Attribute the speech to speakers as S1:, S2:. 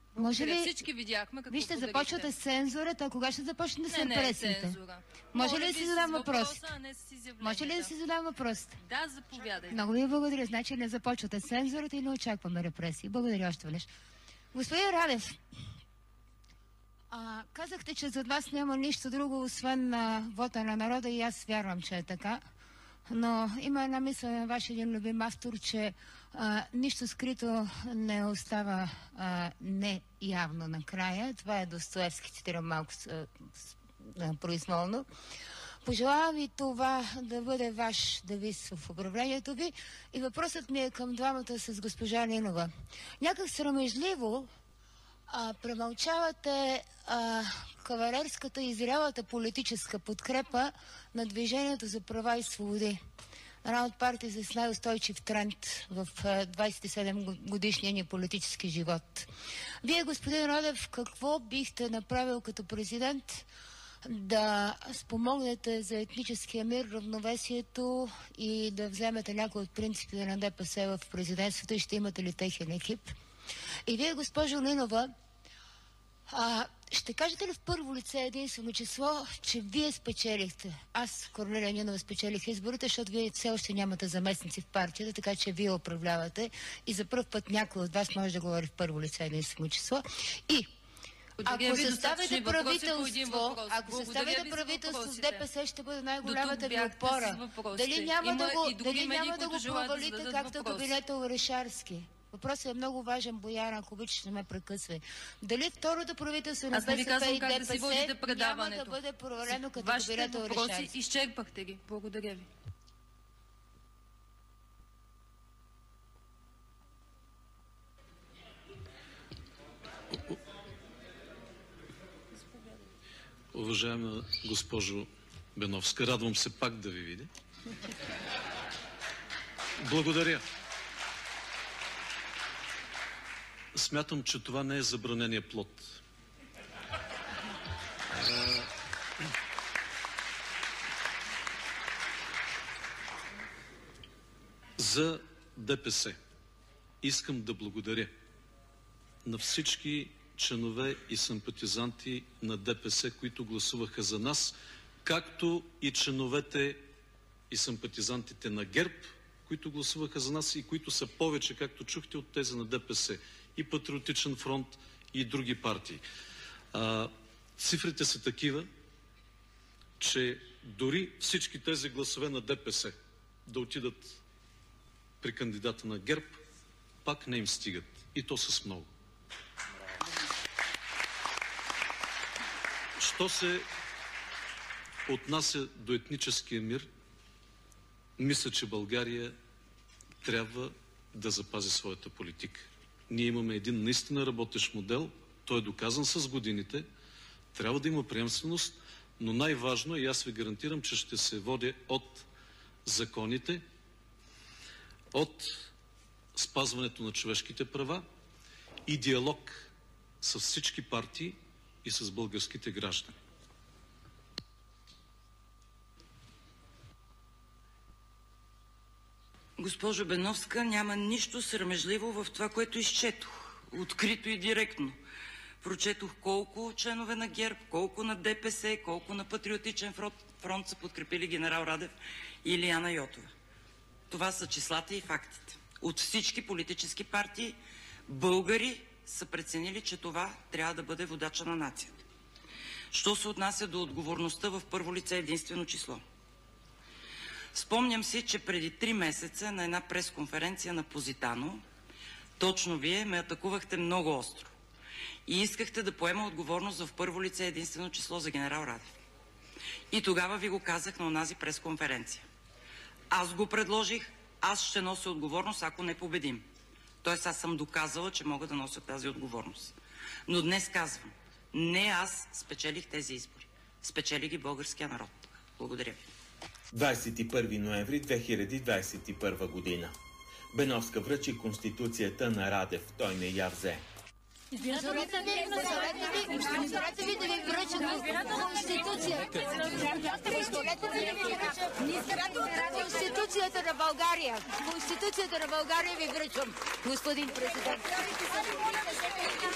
S1: Може ли...
S2: Всички видяхме какво
S1: Вижте, започвате с цензурата, кога ще започне да се репресиите?
S2: Цензура.
S1: Може ли да си задам въпрос? Може ли да си задам въпрос?
S2: Да, заповядайте.
S1: Много ви благодаря. Значи не започвате с цензурата и не очакваме репресии. Благодаря още веднъж. Господин Радев, казахте, че зад вас няма нищо друго, освен вота на народа, и аз вярвам, че е така. Но има една мисъл на ваш един любим автор, че нищо скрито не остава неявно накрая. Това е Достоевски, цитирам малко произволно. Пожелавам ви това да бъде ваш девиз в управлението ви. И въпросът ми е към двамата с госпожа Нинова. Някак срамежливо премълчавате кавалерската и зрялата политическа подкрепа на Движението за права и свободи. Една от партии с най-устойчив тренд в 27 годишния ни политически живот. Вие, господин Радев, какво бихте направил като президент да спомогнете за етническия мир, равновесието и да вземете някои от принципите на ДПС в президентството, и ще имате ли техен екип? И вие, госпожо Нинова, ще кажете ли в първо лице единствено число, че вие спечелихте? Аз, Корнелия Нинова, спечелих изборите, защото вие все още нямате заместници в партията, така че вие управлявате и за пръв път някой от вас може да говори в първо лице единствено число. И ако съставите правителство с ДПС, ще бъде най-голямата ви опора. Дали няма да го провалите, както кабинета Орешарски? Въпросът е много важен, Бояна, ако обичаш, не ме прекъсвай. Дали второто правителство на БСП и ДПС няма да бъде провалено като кабинета Орешарски? Вашите въпроси
S2: изчерпахте ги. Благодаря ви.
S3: Уважаема госпожо Беновска, радвам се пак да ви видя. Благодаря. Смятам, че това не е забранения плод. За ДПС искам да благодаря на всички членове и симпатизанти на ДПС, които гласуваха за нас, както и членовете и симпатизантите на ГЕРБ, които гласуваха за нас и които са повече, както чухте, от тези на ДПС, и Патриотичен фронт, и други партии. Цифрите са такива, че дори всички тези гласове на ДПС да отидат при кандидата на ГЕРБ, пак не им стигат. И то с много. Що се отнася до етническия мир, мисля, че България трябва да запази своята политика. Ние имаме един наистина работещ модел, той е доказан с годините, трябва да има приемственост, но най-важно е, и аз ви гарантирам, че ще се водя от законите, от спазването на човешките права и диалог с всички партии и с българските граждани.
S4: Госпожо Беновска, няма нищо срамежливо в това, което изчетох. Открито и директно. Прочетох колко членове на ГЕРБ, колко на ДПС, колко на Патриотичен фронт са подкрепили генерал Радев и Илияна Йотова. Това са числата и фактите. От всички политически партии българи са преценили, че това трябва да бъде водача на нацията. Що се отнася до отговорността в първо лице единствено число? Спомням си, че преди 3 месеца на една пресконференция на Позитано, точно вие ме атакувахте много остро и искахте да поема отговорност в първо лице единствено число за генерал Радев. И тогава ви го казах на онази пресконференция. Аз го предложих, аз ще нося отговорност, ако не победим. Тоест аз съм доказала, че мога да нося тази отговорност. Но днес казвам, не аз спечелих тези избори. Спечели ги българския народ. Благодаря ви.
S5: 21 ноември 2021 година. Беновска връчи Конституцията на Радев. Той не я взе.
S1: Позволете ви да ви връча Конституцията на България. Конституцията на България ви връчвам, господин президент.